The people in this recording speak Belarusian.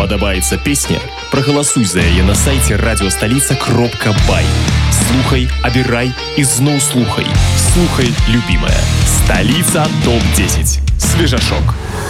Падабаецца песня? Прагаласуй за яе на сайце радиостолица.бай. Слухай, абірай і зноў слухай. Слухай, любимая. Столица ТОП-10. Свежашок.